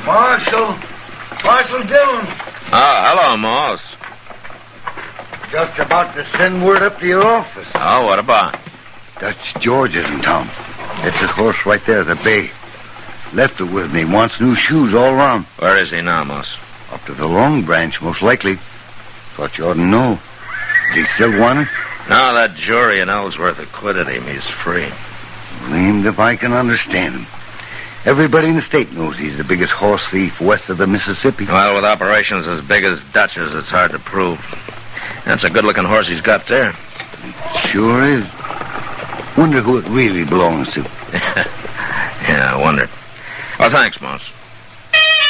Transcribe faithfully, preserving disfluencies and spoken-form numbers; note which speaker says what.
Speaker 1: Marshal. Marshal Dillon.
Speaker 2: Oh, hello, Moss.
Speaker 1: Just about to send word up to your office.
Speaker 2: Oh, what about?
Speaker 1: Dutch George is in town. That's his horse right there at the bay. Left it with me. Wants new shoes all around.
Speaker 2: Where is he now, Moss?
Speaker 1: Up to the Long Branch, most likely. Thought you ought to know. Does he still want it?
Speaker 2: No, that jury in Ellsworth acquitted him. He's free.
Speaker 1: Blamed if I can understand him. Everybody in the state knows he's the biggest horse thief west of the Mississippi.
Speaker 2: Well, with operations as big as Dutch's, it's hard to prove. That's a good-looking horse he's got there.
Speaker 1: Sure is. Wonder who it really belongs to.
Speaker 2: Yeah, I wonder. Well, thanks, Moss.